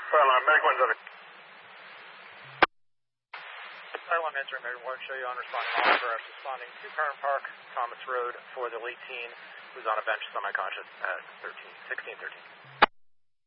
Medic 170. Fire alarm answering, Medic 1, show you on responding officer responding to Current Park, Thomas Road for the late teen who's on a bench semi-conscious at 1613.